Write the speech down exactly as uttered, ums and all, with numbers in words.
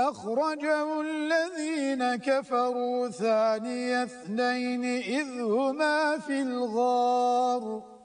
أخرجه الذين كفروا ثاني اثنين إذ هما في الغار